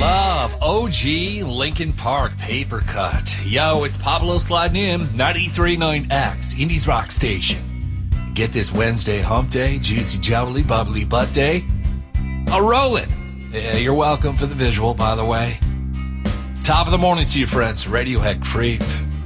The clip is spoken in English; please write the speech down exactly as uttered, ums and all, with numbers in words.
love. O G Linkin Park Paper Cut. Yo, it's Pablo sliding in. ninety-three point nine X, Indies Rock Station. Get this Wednesday hump day, juicy jubbly bubbly butt day. A rolling. Yeah, you're welcome for the visual, by the way. Top of the morning to you, friends. Radiohead Creep.